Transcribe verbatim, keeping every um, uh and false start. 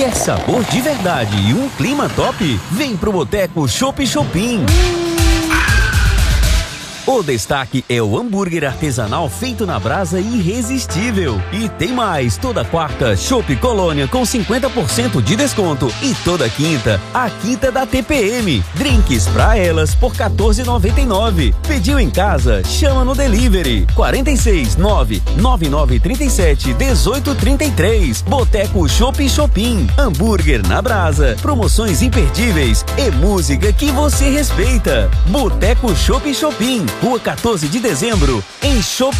Quer sabor de verdade e um clima top? Vem pro Boteco Chopp Chopin. O destaque é o hambúrguer artesanal feito na brasa irresistível. E tem mais, toda quarta, Chopp Colônia com cinquenta por cento de desconto. E toda quinta, a quinta da T P M. Drinks pra elas por quatorze reais e noventa e nove centavos. Pediu em casa? Chama no delivery. quarenta e seis, nove nove nove três sete, dezoito trinta e três. Boteco Chopp Chopin. Hambúrguer na brasa. Promoções imperdíveis e música que você respeita. Boteco Chopp Chopin. Rua quatorze de dezembro, em Chopp